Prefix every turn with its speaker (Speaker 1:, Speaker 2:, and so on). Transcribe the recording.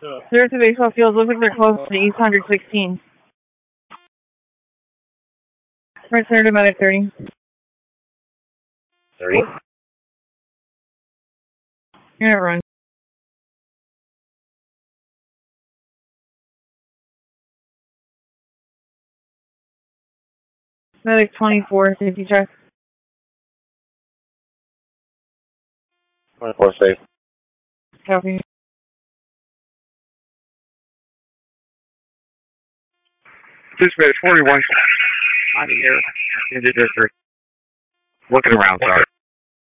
Speaker 1: Clear to baseball field. Looks like they're close to East 116. Right center to medic 30.
Speaker 2: 30?
Speaker 1: You're not running. Medic 24, safety check.
Speaker 2: 24 safe.
Speaker 1: Copy.
Speaker 2: Dispatch 41. On the air. In the district. Looking around, sorry.